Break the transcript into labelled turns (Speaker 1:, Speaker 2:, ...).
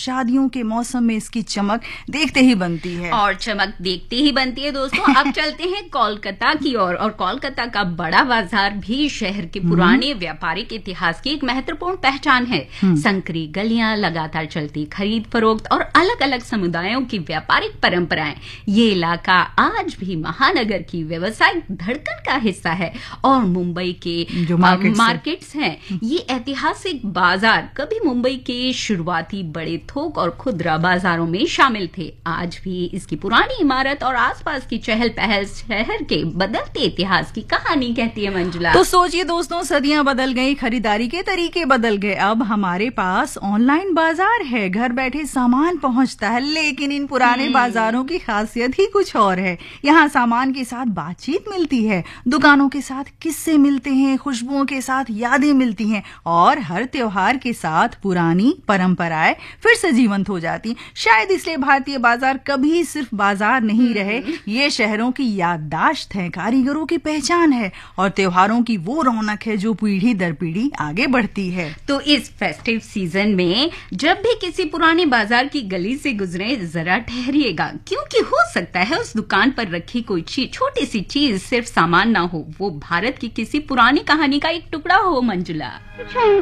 Speaker 1: शादियों के मौसम में इसकी चमक देखते ही बनती है।
Speaker 2: और चमक देखते ही बनती है दोस्तों। अब चलते हैं कोलकाता की ओर। और कोलकाता का बड़ा बाजार भी शहर के पुराने व्यापारिक इतिहास की एक महत्वपूर्ण पहचान है। संकरी गलियां, लगातार चलती खरीद फरोख्त और अलग अलग समुदायों की व्यापारिक परंपराएं, ये इलाका आज भी महानगर की व्यवसायिक धड़कन का हिस्सा है। और मुंबई के
Speaker 1: जो
Speaker 2: मार्केट्स हैं, ये ऐतिहासिक बाजार कभी मुंबई के शुरुआती बड़े थोक और खुदरा बाजारों में शामिल थे। आज भी इसकी पुरानी इमारत और आसपास की चहल पहल शहर के बदलते इतिहास की कहानी कहती है। मंजुला,
Speaker 1: तो सोचिए दोस्तों, सदियां बदल गई, खरीदारी के तरीके बदल गए, अब हमारे पास ऑनलाइन बाजार है, घर बैठे सामान पहुंचता है। लेकिन इन पुराने बाजारों की खासियत ही कुछ और है। यहाँ सामान के साथ बातचीत मिलती है, दुकानों के साथ किस्से मिलते हैं, खुशबुओं के साथ यादें मिलती हैं और हर त्योहार के साथ पुरानी परंपराएं फिर से जीवंत हो जाती। शायद इसलिए भारतीय बाजार कभी सिर्फ बाजार नहीं रहे, ये शहरों की याददाश्त है, कारीगरों की पहचान है और त्योहारों की वो रौनक है जो पीढ़ी दर पीढ़ी आगे बढ़ती है।
Speaker 2: तो इस फेस्टिव सीजन में जब भी किसी पुराने बाजार की गली से गुजरे, जरा ठहरिएगा, क्योंकि हो सकता है उस दुकान पर रखी कोई चीज, छोटी सी चीज, सिर्फ सामान ना हो, वो भारत की किसी पुरानी कहानी का एक टुकड़ा हो। मंजुला,